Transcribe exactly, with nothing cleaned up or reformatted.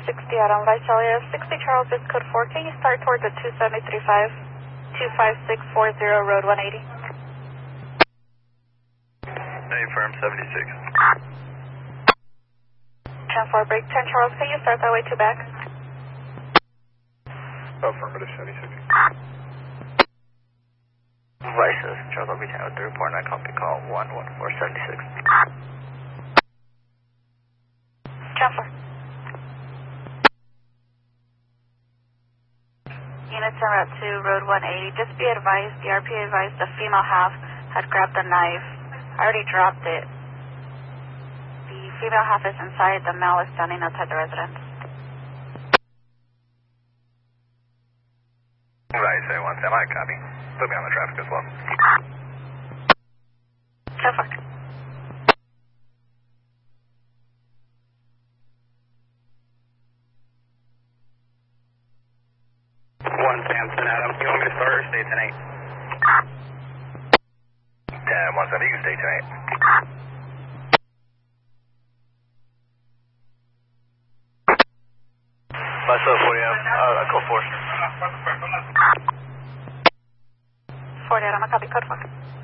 sixty Adam Visalia, sixty Charles is code four. Can you start towards the two seven three five, two five six four zero road one eighty? Name firm seventy-six. ten four break ten Charles, can you start that way to back? Affirmative seventy-six. Vices, Charles L B ten oh three report nine copy call one one four seventy-six. ten four. Units en route to road one eighty. Just be advised, the R P A advised the female half had grabbed the knife. I already dropped it. The female half is inside, the male is standing outside the residence. Right, say one semi copy. Put me on the traffic as well. ten four. One Samson Adam. You want me to start or stay tonight? ten one seven, you can stay tonight. Myself, forty Adam. Uh, I call four. forty Adam, I copy code four.